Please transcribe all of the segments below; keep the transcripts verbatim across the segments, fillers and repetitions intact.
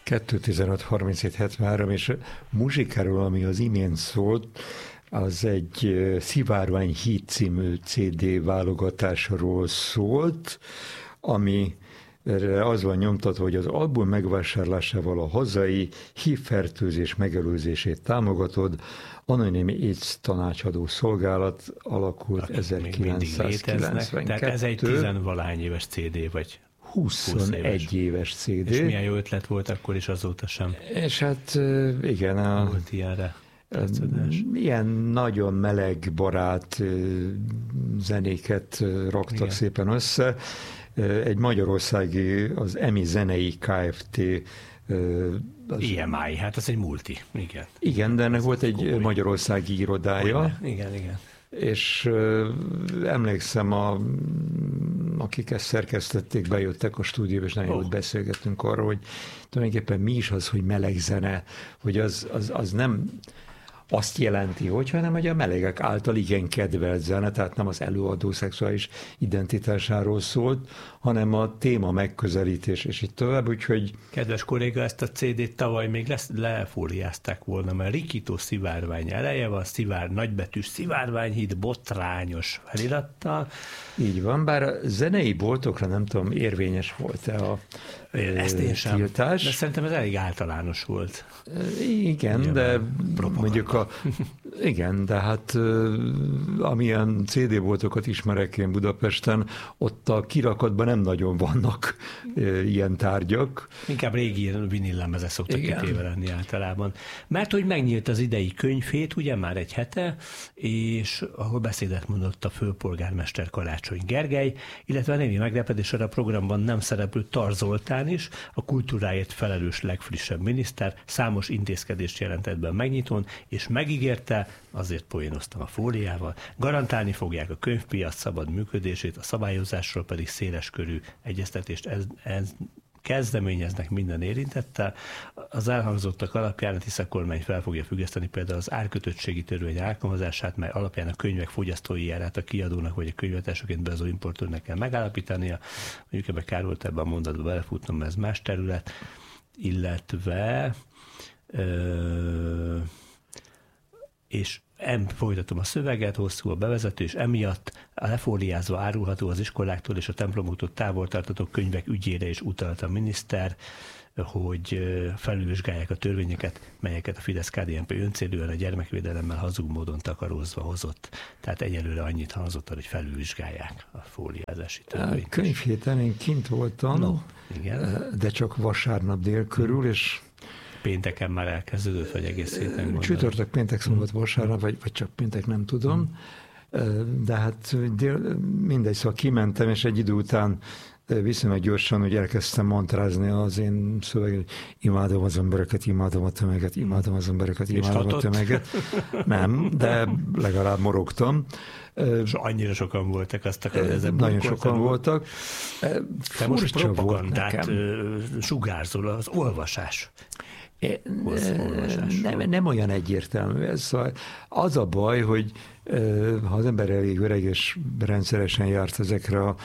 kettő tizenhat harminchét hetvenhárom, és muzsikáról, ami az imént szólt, az egy Szivárvány híd című cé dé válogatásról szólt, ami az van nyomtatva, hogy az album megvásárlásával a hazai hívfertőzés megelőzését támogatod. Anonim AIDS tanácsadó szolgálat alakult akik ezerkilencszázkilencvenkettő. Tehát ez egy tizenvalány éves cé dé, vagy huszonegy éves cé dé. És milyen jó ötlet volt akkor is, azóta sem. És hát igen, a, volt ilyenre. Ilyen nagyon meleg, barát zenéket raktak igen. szépen össze. Egy magyarországi, az EMI Zenei Kft. Az, i em i, hát ez egy multi, igen. Igen, de ennek volt egy komoly magyarországi irodája. Olyan, igen, igen. És uh, emlékszem, a, akik ezt szerkesztették, bejöttek a stúdióba, és nagyon oh. jól beszélgettünk arról, hogy tulajdonképpen mi is az, hogy meleg zene, hogy az, az, az nem azt jelenti, hogy, hanem hogy a melegek által igen kedvelt zene, tehát nem az előadó szexuális identitásáról szólt, hanem a téma megközelítés, és így tovább, úgyhogy... Kedves kolléga, ezt a cé dét tavaly még lesz, lefóliázták volna, mert Rikító szivárvány eleje van, szivár, nagybetűs szivárványhíd, botrányos felirattal. Így van, bár a zenei boltokra nem tudom, érvényes volt-e a Ezt én sem, tiltás. De szerintem ez elég általános volt. Igen, ugye, de propaganda. Mondjuk a... Igen, de hát amilyen cé dé boltokat ismerek én Budapesten, ott a kirakatban nem nagyon vannak ilyen tárgyak. Inkább régi vinillemezek szoktak kitéve lenni általában. Mert hogy megnyílt az idei könyvhét, ugye már egy hete, és ahol beszédet mondott a főpolgármester Karácsony Gergely, illetve a némi meglepetésre a programban nem szereplő Tar Zoltán is, a kultúráért felelős legfrissebb miniszter, számos intézkedést jelentett be a megnyitón, és megígérte, azért poénoztam a fóliával, garantálni fogják a könyvpiac szabad működését, a szabályozásról pedig széleskörű egyeztetést ez, ez kezdeményeznek minden érintettel. Az elhangzottak alapján a Tisza kormány fel fogja függeszteni például az árkötöttségi törvény alkalmazását, mely alapján a könyvek fogyasztói árát a kiadónak vagy a könyvetásoként beazó importőrnek kell megállapítania. Mondjuk ebbe kár volt ebben a mondatba belefutnom, mert ez más terület, illetve ö, és em, folytatom a szöveget, hosszú a bevezető, és emiatt a lefóliázva árulható az iskoláktól és a templomoktól távol tartató könyvek ügyére is utalt a miniszter, hogy felülvizsgálják a törvényeket, melyeket a Fidesz-ká dé en pé öncélűen a gyermekvédelemmel hazug módon takarózva hozott. Tehát egyelőre annyit hangzott, hogy felülvizsgálják a fóliázási törvényt. A könyvhéten én kint voltam, no, igen. de csak vasárnap dél körül, hmm. és pénteken már elkezdődött, vagy egész héten gondolom. Csütörtök, péntek, szombat, vasárnap, vagy, vagy csak péntek, nem tudom. Hmm. De hát dél, mindegy, szóval kimentem, és egy idő után viszonylag gyorsan, hogy elkezdtem mantrázni az én szöveget, hogy imádom az embereket, imádom a tömeget, imádom az embereket, imádom a tömeget. Nem, de legalább morogtam. És annyira sokan voltak, azt akarod, ezzel nagyon sokan voltak. Te most propagandát sugárzol, az olvasás. É, nem, nem olyan egyértelmű ez. Szóval az a baj, hogy ha az ember elég öreg és rendszeresen járt ezekre a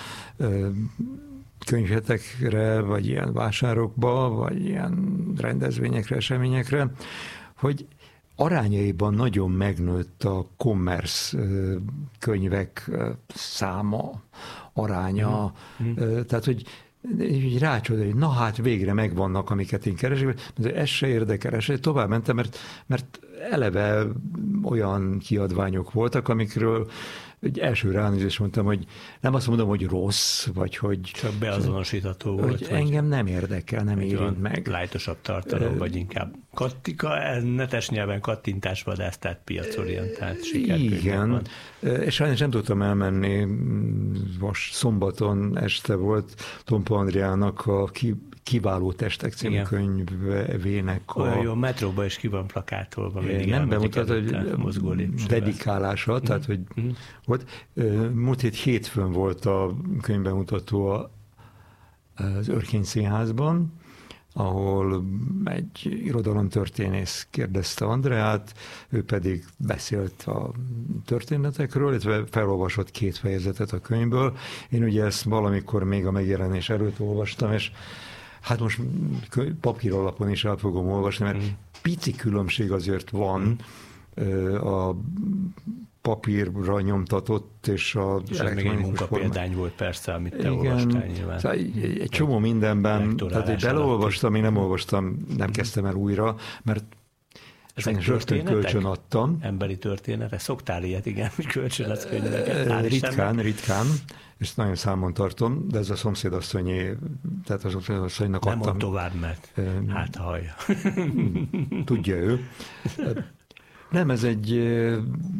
könyvhetekre, vagy ilyen vásárokba, vagy ilyen rendezvényekre, eseményekre, hogy arányaiban nagyon megnőtt a commerce könyvek száma, aránya. Mm. Tehát, hogy így rácsodál, hogy na hát végre megvannak, amiket én keresek, de ez se érdekel, ez se, tovább mentem, mert, mert eleve olyan kiadványok voltak, amikről egy első ránézést mondtam, hogy nem azt mondom, hogy rossz, vagy hogy... Csak beazonosítható volt. Hogy engem nem érdekel, nem érint meg. Lájtosabb tartalom, vagy inkább kattika, netes nyelven kattintásvadász, tehát piacorientált sikerkönyvek. Igen, van. És sajnos nem tudtam elmenni, most szombaton este volt Tompa Andriának a ki, Kiváló testek című igen. könyvének a... Olyan jó, metróban is ki van plakátolva. Nem bemutat, hogy dedikálása, mm. tehát hogy mm. volt. Múlt hét hétfőn volt a könyvbemutató az Örkény Színházban, ahol egy irodalomtörténész kérdezte Andreát, ő pedig beszélt a történetekről, illetve felolvasott két fejezetet a könyvből. Én ugye ezt valamikor még a megjelenés előtt olvastam, és Hát most papír alapon is el fogom olvasni, mert mm. pici különbség azért van mm. a papírra nyomtatott, és a és még egy munkapéldány volt persze, amit te olvastál nyilván. Szóval egy, egy csomó mindenben, tehát egy beleolvastam, én nem olvastam, nem kezdtem el újra, mert ezek rögtön kölcsön adtam. Emberi történetre? Szoktál ilyet, igen, hogy kölcsön adsz könyveket? Ritkán, ritkán, és nagyon számon tartom, de ez a szomszédasszonyé, tehát az szomszédasszonynak adtam. Nem mond tovább, mert um, hát hallja. Tudja ő. Nem, ez egy uh,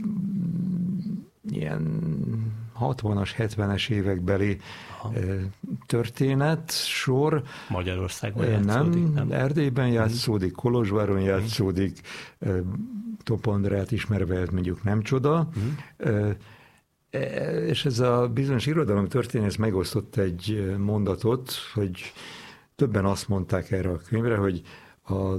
ilyen hatvanas, hetvenes évekbeli uh, történet, sor. Magyarországban játszódik, nem? nem? Erdélyben játszódik, Kolozsváron játszódik, uh, Top Andrát ismerve, mondjuk nem csoda. Uh, uh, és ez a bizonyos irodalom történész megosztott egy mondatot, hogy többen azt mondták erre a könyvre, hogy a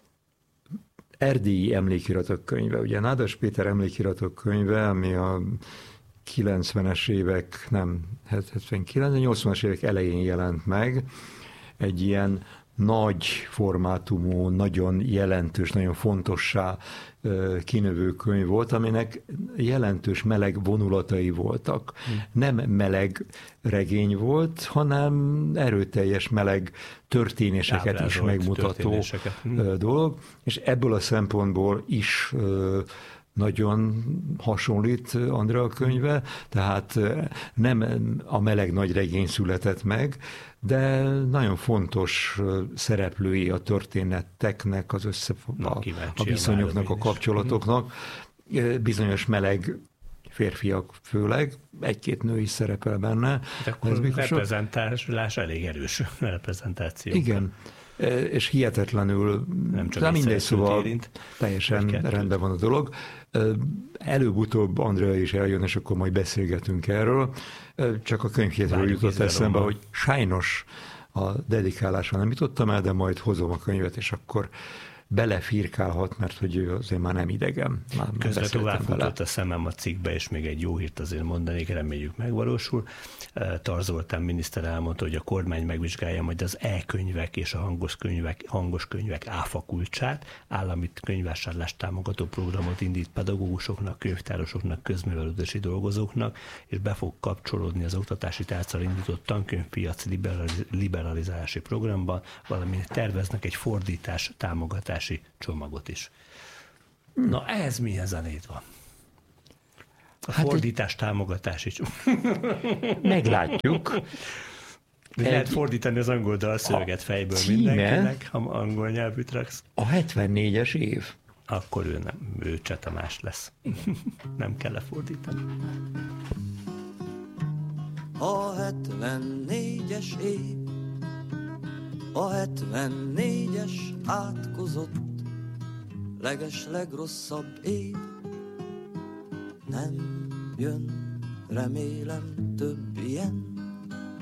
erdélyi emlékiratok könyve, ugye Nádas Péter emlékiratok könyve, ami a kilencvenes évek, nem, hetvenkilenc, nyolcvanas évek elején jelent meg, egy ilyen nagy formátumú, nagyon jelentős, nagyon fontossá kinövő könyv volt, aminek jelentős meleg vonulatai voltak. Hmm. Nem meleg regény volt, hanem erőteljes meleg történéseket Ábrázolt is megmutató hmm. dolog, és ebből a szempontból is nagyon hasonlít Andrea könyve, tehát nem a meleg nagy regény született meg, de nagyon fontos szereplői a történeteknek, az össze, Na, a, a viszonyoknak, a kapcsolatoknak. Bizonyos meleg férfiak főleg, egy-két nő is szerepel benne. De akkor reprezentálás elég erős reprezentáció. Igen. És hihetetlenül, nem csak nem mindegy, szóval érint, teljesen rendben van a dolog. Előbb-utóbb Andrea is eljön, és akkor majd beszélgetünk erről. Csak a könyvhétről jutott eszembe, hogy sajnos a dedikálásra nem jutottam el, de majd hozom a könyvet, és akkor belefirkálhat, mert hogy ő azért már nem idegen. Már közben tovább a szemem a cikkbe, és még egy jó hírt azért mondanék, reméljük megvalósul. Tarz Zoltán miniszter elmondta, hogy a kormány megvizsgálja majd az e-könyvek és a hangos könyvek, hangos könyvek áfa kulcsát, állami könyvvásárlást támogató programot indít pedagógusoknak, könyvtárosoknak, közművelődési dolgozóknak, és be fog kapcsolódni az oktatási tárccal indított tankönyvpiaci liberalizálási programba, valamint terveznek egy fordítás támogatási csomagot is. Na, ehhez milyen zenét van? A hát fordítás egy... támogatási csomag. Meglátjuk. De egy... lehet fordítani az angol dalszöveget fejből címe... mindenkinek, ha angol nyelvűt raksz. A hetvennégyes év. Akkor ő nem, ő Cseh Tamás lesz. Nem kell lefordítani. A hetvennégyes év, a hetvennégyes átkozott, leges legrosszabb év, nem jön, remélem több ilyen.